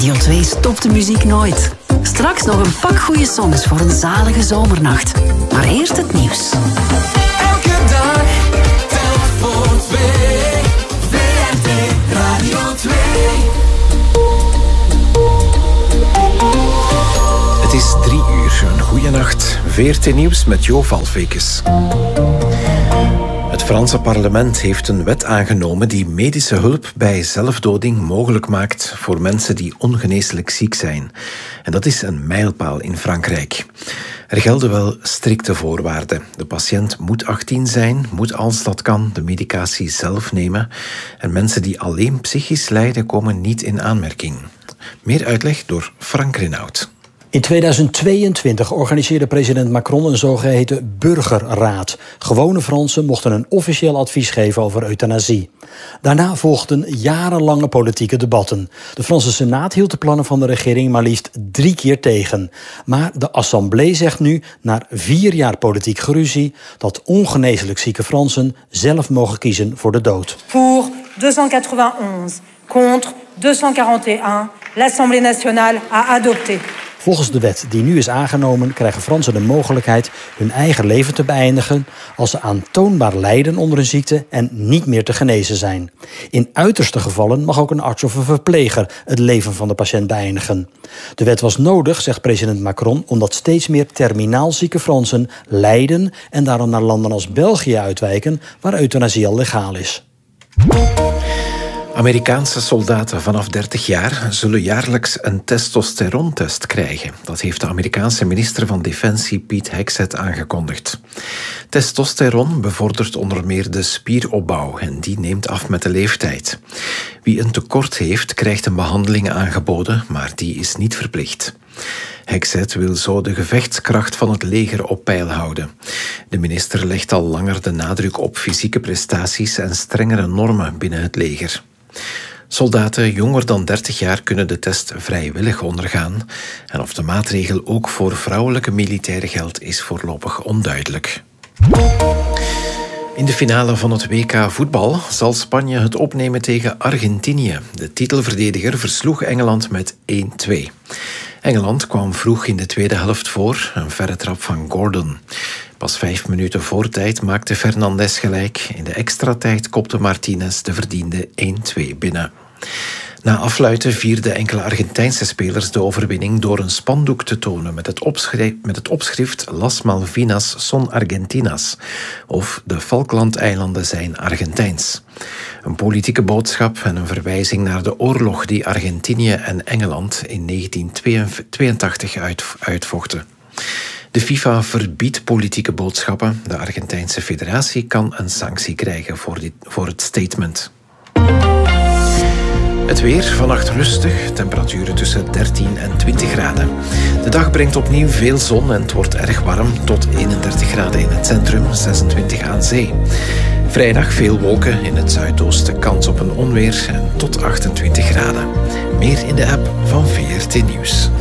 Radio 2 stopt de muziek nooit. Straks nog een pak goede songs voor een zalige zomernacht. Maar eerst het nieuws. Elke dag telt voor twee. VRT Radio 2. Het is 3 uur. Een goeie nacht. VRT Nieuws met Jo Valfekes. Het Franse parlement heeft een wet aangenomen die medische hulp bij zelfdoding mogelijk maakt voor mensen die ongeneeslijk ziek zijn. En dat is een mijlpaal in Frankrijk. Er gelden wel strikte voorwaarden. De patiënt moet 18 zijn, moet als dat kan de medicatie zelf nemen. En mensen die alleen psychisch lijden komen niet in aanmerking. Meer uitleg door Frank Renaud. In 2022 organiseerde president Macron een zogeheten burgerraad. Gewone Fransen mochten een officieel advies geven over euthanasie. Daarna volgden jarenlange politieke debatten. De Franse Senaat hield de plannen van de regering maar liefst 3 keer tegen. Maar de Assemblée zegt nu, na 4 jaar politiek geruzie, dat ongeneeslijk zieke Fransen zelf mogen kiezen voor de dood. Pour 291, contre 241, l'Assemblée nationale a adopté. Volgens de wet die nu is aangenomen krijgen Fransen de mogelijkheid hun eigen leven te beëindigen als ze aantoonbaar lijden onder een ziekte en niet meer te genezen zijn. In uiterste gevallen mag ook een arts of een verpleger het leven van de patiënt beëindigen. De wet was nodig, zegt president Macron, omdat steeds meer terminaal zieke Fransen lijden en daarom naar landen als België uitwijken, waar euthanasie al legaal is. Amerikaanse soldaten vanaf 30 jaar zullen jaarlijks een testosterontest krijgen. Dat heeft de Amerikaanse minister van Defensie Pete Hegseth aangekondigd. Testosteron bevordert onder meer de spieropbouw en die neemt af met de leeftijd. Wie een tekort heeft, krijgt een behandeling aangeboden, maar die is niet verplicht. Hegseth wil zo de gevechtskracht van het leger op peil houden. De minister legt al langer de nadruk op fysieke prestaties en strengere normen binnen het leger. Soldaten jonger dan 30 jaar kunnen de test vrijwillig ondergaan. En of de maatregel ook voor vrouwelijke militairen geldt, is voorlopig onduidelijk. In de finale van het WK voetbal zal Spanje het opnemen tegen Argentinië. De titelverdediger versloeg Engeland met 1-2. Engeland kwam vroeg in de tweede helft voor, een verre trap van Gordon. Pas 5 minuten voor tijd maakte Fernandes gelijk. In de extra tijd kopte Martinez de verdiende 1-2 binnen. Na afluiten vierden enkele Argentijnse spelers de overwinning door een spandoek te tonen met het opschrift Las Malvinas son Argentinas, of de Falklandeilanden zijn Argentijns. Een politieke boodschap en een verwijzing naar de oorlog die Argentinië en Engeland in 1982 uitvochten. De FIFA verbiedt politieke boodschappen. De Argentijnse federatie kan een sanctie krijgen voor het statement. Het weer, vannacht rustig, temperaturen tussen 13 en 20 graden. De dag brengt opnieuw veel zon en het wordt erg warm, tot 31 graden in het centrum, 26 aan zee. Vrijdag veel wolken, in het zuidoosten kans op een onweer en tot 28 graden. Meer in de app van VRT Nieuws.